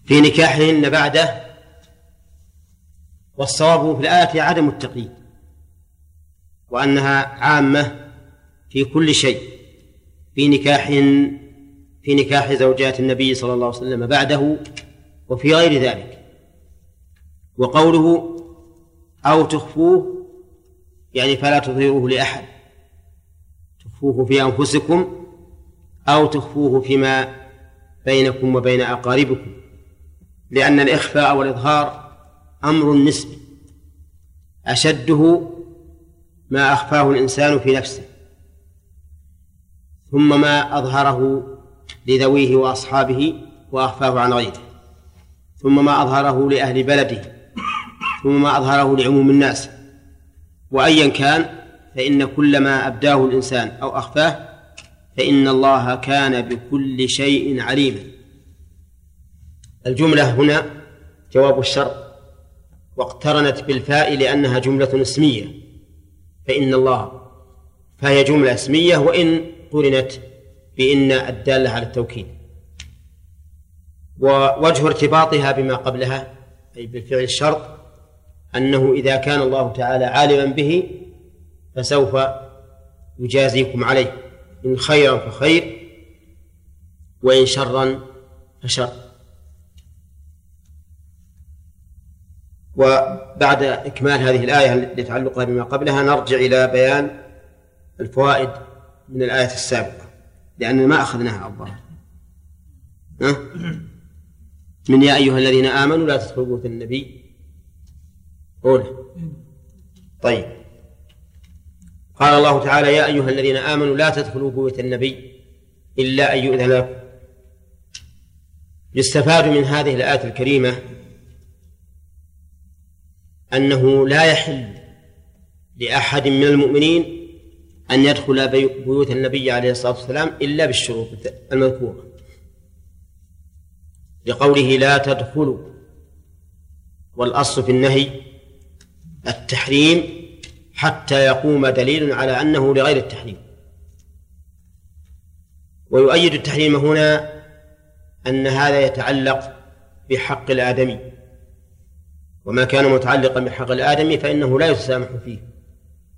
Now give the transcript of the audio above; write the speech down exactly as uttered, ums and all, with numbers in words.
في نكاحهن بعده، والصواب في الآية عدم التقييد، وأنها عامة في كل شيء، في نكاح في نكاح زوجات النبي صلى الله عليه وسلم بعده وفي غير ذلك. وقوله أو تخفوه يعني فلا تظهروه لأحد، تخفوه في أنفسكم أو تخفوه فيما بينكم وبين أقاربكم، لأن الإخفاء والإظهار أمر نسبي، أشده ما أخفاه الإنسان في نفسه، ثم ما أظهره لذويه وأصحابه وأخفاه عن غيره، ثم ما أظهره لأهل بلده، ثم ما أظهره لعموم الناس. وأيا كان فإن كل ما أبداه الإنسان أو أخفاه فإن الله كان بكل شيء عليما. الجملة هنا جواب الشرط، واقترنت بالفاء لأنها جملة اسمية، فإن الله، فهي جملة اسمية وإن قرنت بإن الدالة على التوكيد. ووجه ارتباطها بما قبلها أي بالفعل الشرط أنه إذا كان الله تعالى عالما به فسوف يجازيكم عليه، إن خيرا فخير وإن شرا فشر. وبعد إكمال هذه الآية لتعلقها بما قبلها نرجع إلى بيان الفوائد من الآية السابقة، لأننا ما أخذناها الظاهر. من يا أيها الذين آمنوا لا تدخلوا بيوت النبي قوله. طيب، قال الله تعالى يا أيها الذين آمنوا لا تدخلوا بيوت النبي إلا أن يؤذن لكم. يستفاد من هذه الآية الكريمة أنه لا يحل لأحد من المؤمنين أن يدخل بيوت النبي عليه الصلاة والسلام إلا بالشروط المذكورة، لقوله لا تدخلوا، والأصل في النهي التحريم حتى يقوم دليل على أنه لغير التحريم. ويؤيد التحريم هنا أن هذا يتعلق بحق الآدمي، وما كان متعلقا بحق الآدمي فإنه لا يتسامح فيه.